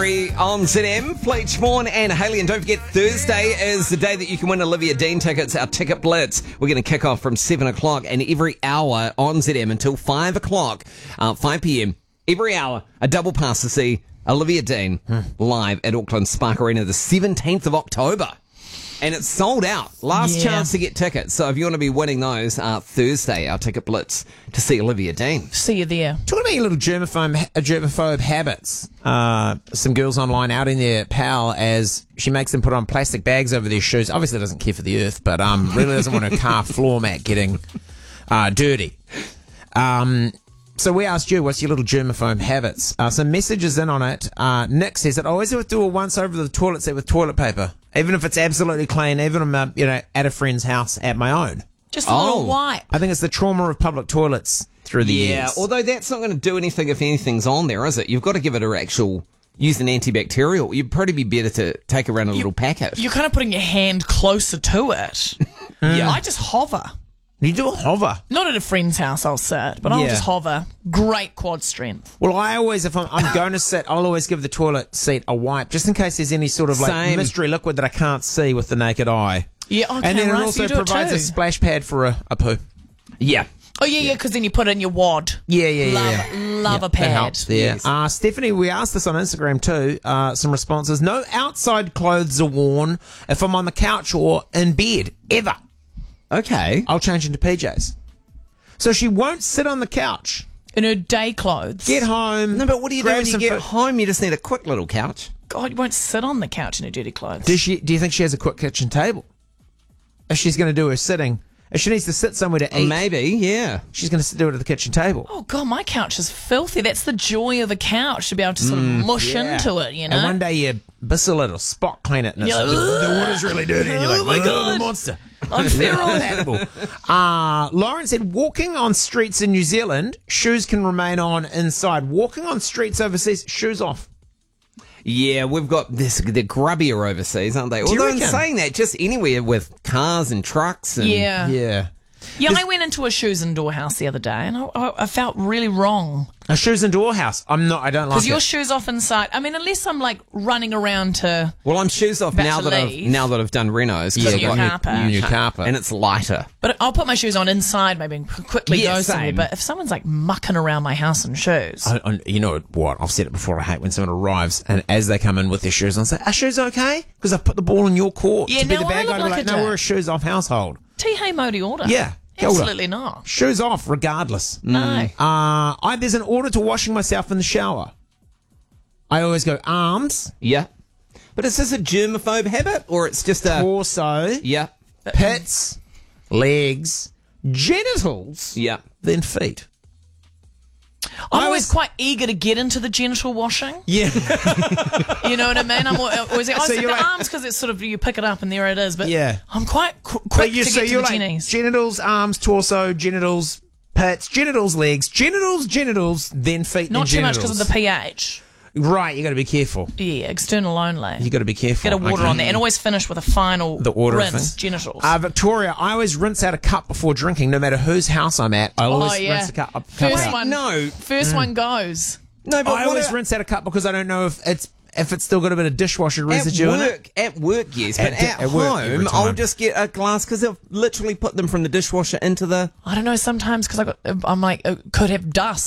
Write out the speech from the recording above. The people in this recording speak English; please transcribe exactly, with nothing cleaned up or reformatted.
Avery on Z M, Fleet Morn and Haley. And don't forget, Thursday is the day that you can win Olivia Dean tickets, our Ticket Blitz. We're going to kick off from seven o'clock and every hour on Z M until five o'clock, uh, five p.m. Every hour, a double pass to see Olivia Dean live at Auckland Spark Arena the seventeenth of October. And it's sold out. Last Yeah. chance to get tickets. So if you want to be winning those, uh, Thursday, our Ticket Blitz to see Olivia Dean. See you there. Talking about your little germaphobe, uh, germaphobe habits, uh, some girls online out in their pal as she makes them put on plastic bags over their shoes. Obviously doesn't care for the earth, but um, really doesn't want her car floor mat getting uh, dirty. Um, so we asked you, what's your little germaphobe habits? Uh, some messages in on it. Uh, Nick says that I always have to do it once over the toilet seat with toilet paper, even if it's absolutely clean, even if I'm uh, you know, at a friend's house at my own. Just a Oh. little wipe. I think it's the trauma of public toilets through the Yeah, years. although that's not going to do anything if anything's on there, is it? You've got to give it an actual, use an antibacterial. You'd probably be better to take around a little packet. You're kind of putting your hand closer to it. Yeah. I just hover. You do a hover. Not at a friend's house, I'll sit, but I'll Yeah. just hover. Great quad strength. Well, I always, if I'm, I'm going to sit, I'll always give the toilet seat a wipe, just in case there's any sort of like Same. mystery liquid that I can't see with the naked eye. Yeah, okay, and then right, it so also you do it provides too. a splash pad for a, a poo. Yeah. Oh, yeah, yeah, because then you put it in your wad. Yeah, yeah, yeah. Love, yeah. love a That pad. helps there. Yes. Uh, Stephanie, we asked this on Instagram too. Uh, some responses. No outside clothes are worn if I'm on the couch or in bed, ever. Okay. I'll change into P Js. So she won't sit on the couch. In her day clothes. Get home. No, but what do you do grab when you some get food. home? You just need a quick little couch. God, you won't sit on the couch in her dirty clothes. Does she? Do you think she has a quick kitchen table? If she's going to do her sitting, if she needs to sit somewhere to eat, Maybe, yeah. she's going to do it at the kitchen table. Oh, God, my couch is filthy. That's the joy of a couch, to be able to sort of mush Yeah. into it, you know? And one day you bistle it or spot clean it, and it's, You're the, like, the water's really dirty, and you're like, oh my "Oh, God. the monster." I'm feral. Animal. Uh, Lauren said, walking on streets in New Zealand, shoes can remain on inside. Walking on streets overseas, shoes off. Yeah, we've got this, they're grubbier overseas, aren't they? you Although in reckon? saying that, just anywhere with cars and trucks and... Yeah. Yeah. Yeah, I went into a shoes and door house the other day, and I, I, I felt really wrong. A shoes and door house. I'm not, I don't like Because it. your shoes off inside. I mean, unless I'm like running around to. Well, I'm shoes off About now to that I've leave. now that I've done renos. 'cause Yeah, I've new got- carpet. New carpet. and it's lighter. But I'll put my shoes on inside, maybe and qu- quickly Yeah, go somewhere. same. But if someone's like mucking around my house in shoes, I, I, you know what? I've said it before. I hate when someone arrives and as they come in with their shoes on, say, "Are shoes okay?" Because I've put the ball in your court. Yeah, to be now the bad I guy. look to be like like, a no, dick. we're a shoes off household. T. Hey Modi order. Yeah. Kia ora. Absolutely not. Shoes off, regardless. No. Uh, I, there's an order to washing myself in the shower. I always go arms, Yeah. But is this a germaphobe habit or it's just a... torso, Yeah. pits, legs, genitals, Yeah. then feet. I'm I always was- quite eager to get into the genital washing. Yeah. You know what I mean? I'm al- always like, oh, So it's you're the like- arms because it's sort of, you pick it up and there it is. But Yeah. I'm quite qu- But quick you, to so get to you're the like gennies. genitals, arms, torso, genitals, pits, genitals, legs, genitals, genitals, then feet, Not and too much genitals. because of the pH. Right, you got to be careful. Yeah, external only. You got to be careful. Get a water Okay. on there and always finish with a final The order of rinse, thing. genitals. Uh, Victoria, I always rinse out a cup before drinking, no matter whose house I'm at. I always oh, yeah. rinse a cup, a cup First out. one. no. First one goes. No, but I what always about- rinse out a cup because I don't know if it's if it's still got a bit of dishwasher At residue in it. work, at work, yes, but At at, di- at work every home, time. I'll just get a glass because they'll literally put them from the dishwasher into the... I don't know, sometimes because I got, I'm like, it could have dust.